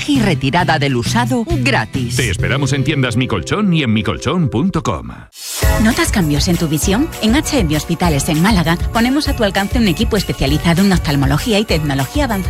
reciclaje y retirada del usado gratis. Te esperamos en tiendas Mi Colchón y en micolchón.com. ¿Notas cambios en tu visión? En HM Hospitales en Málaga ponemos a tu alcance un equipo especializado en oftalmología y tecnología avanzada